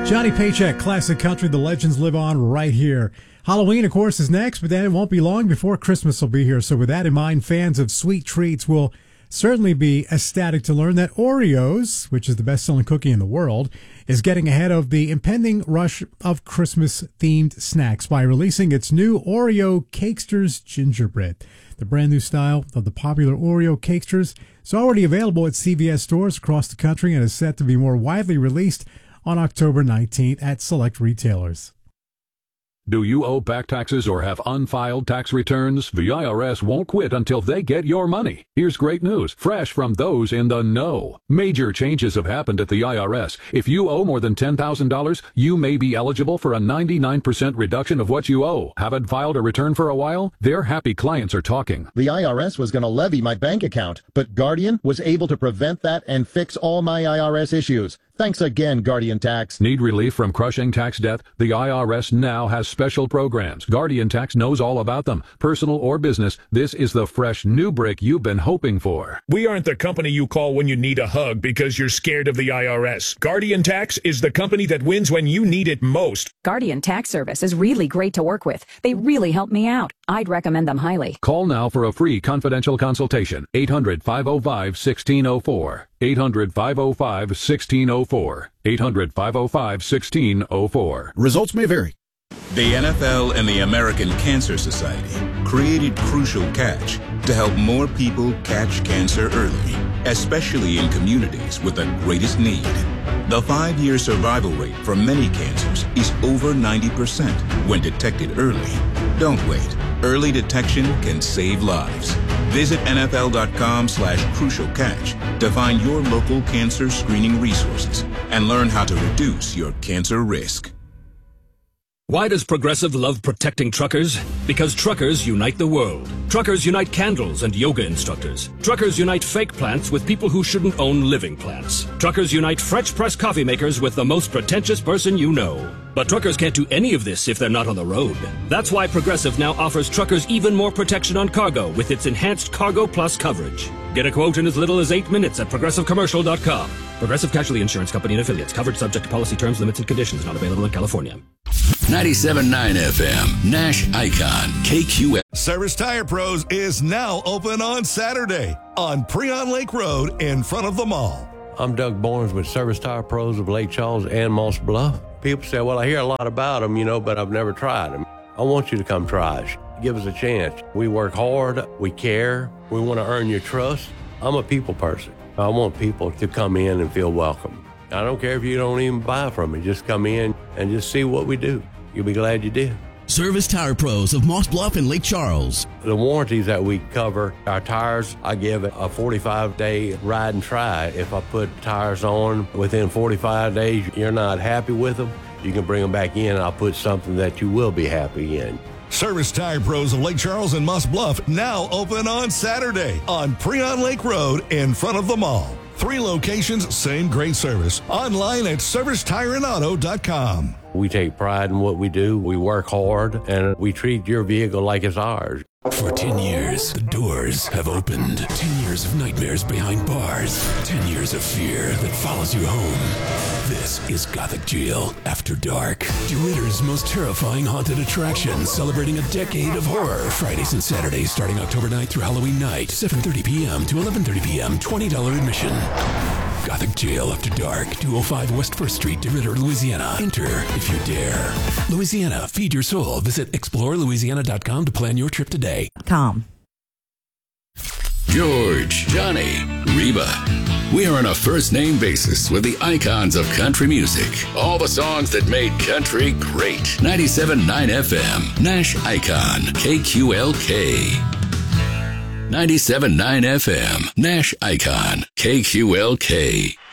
Johnny Paycheck, classic country. The legends live on right here. Halloween, of course, is next, but then it won't be long before Christmas will be here. So with that in mind, fans of sweet treats will certainly be ecstatic to learn that Oreos, which is the best-selling cookie in the world, is getting ahead of the impending rush of Christmas-themed snacks by releasing its new Oreo Cakesters Gingerbread. The brand new style of the popular Oreo Cakesters is already available at CVS stores across the country and is set to be more widely released on October 19th at select retailers. Do you owe back taxes or have unfiled tax returns? The IRS won't quit until they get your money. Here's great news, fresh from those in the know. Major changes have happened at the IRS. If you owe more than $10,000, you may be eligible for a 99% reduction of what you owe. Haven't filed a return for a while? Their happy clients are talking. The IRS was going to levy my bank account, but Guardian was able to prevent that and fix all my IRS issues. Thanks again, Guardian Tax. Need relief from crushing tax debt? The IRS now has special programs. Guardian Tax knows all about them. Personal or business, this is the fresh new brick you've been hoping for. We aren't the company you call when you need a hug because you're scared of the IRS. Guardian Tax is the company that wins when you need it most. Guardian Tax Service is really great to work with. They really help me out. I'd recommend them highly. Call now for a free confidential consultation. 800-505-1604. 800-505-1604. 800-505-1604. Results may vary. The NFL and the American Cancer Society created Crucial Catch to help more people catch cancer early, especially in communities with the greatest need. The 5-year survival rate for many cancers is over 90% when detected early. Don't wait. Early detection can save lives. Visit NFL.com/Crucial Catch to find your local cancer screening resources and learn how to reduce your cancer risk. Why does Progressive love protecting truckers? Because truckers unite the world. Truckers unite candles and yoga instructors. Truckers unite fake plants with people who shouldn't own living plants. Truckers unite French press coffee makers with the most pretentious person you know. But truckers can't do any of this if they're not on the road. That's why Progressive now offers truckers even more protection on cargo with its enhanced Cargo Plus coverage. Get a quote in as little as 8 minutes at ProgressiveCommercial.com. Progressive Casualty Insurance Company and Affiliates. Coverage subject to policy terms, limits, and conditions. Not available in California. 97.9 FM, Nash Icon, KQL. Service Tire Pros is now open on Saturday on Preon Lake Road in front of the mall. I'm Doug Barnes with Service Tire Pros of Lake Charles and Moss Bluff. People say, well, I hear a lot about them, but I've never tried them. I want you to come try us. Give us a chance. We work hard. We care. We want to earn your trust. I'm a people person. I want people to come in and feel welcome. I don't care if you don't even buy from me. Just come in and just see what we do. You'll be glad you did. Service Tire Pros of Moss Bluff and Lake Charles. The warranties that we cover, our tires, I give it a 45-day ride and try. If I put tires on within 45 days, you're not happy with them, you can bring them back in and I'll put something that you will be happy in. Service Tire Pros of Lake Charles and Moss Bluff now open on Saturday on Preon Lake Road in front of the mall. 3 locations, same great service. Online at ServiceTireandAuto.com. We take pride in what we do. We work hard, and we treat your vehicle like it's ours. For 10 years, the doors have opened. 10 years of nightmares behind bars. 10 years of fear that follows you home. This is Gothic Jail After Dark. DeRidder's most terrifying haunted attraction, celebrating a decade of horror. Fridays and Saturdays starting October 9th through Halloween night, 7:30 p.m. to 11:30 p.m., $20 admission. Gothic Jail After Dark, 205 West 1st Street, DeRidder, Louisiana. Enter if you dare. Louisiana, feed your soul. Visit explorelouisiana.com to plan your trip today. George, Johnny, Reba. We are on a first-name basis with the icons of country music. All the songs that made country great. 97.9 FM, Nash Icon, KQLK. 97.9 FM, Nash Icon, KQLK.